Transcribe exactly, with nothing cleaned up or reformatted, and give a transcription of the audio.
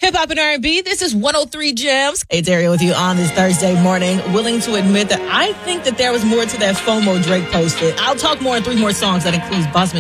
Hip Hop and R and B, this is one oh three Gems. Hey, Dario with you on this Thursday morning. Willing to admit that I think that there was more to that FOMO Drake posted. I'll talk more in three more songs that includes Bossman.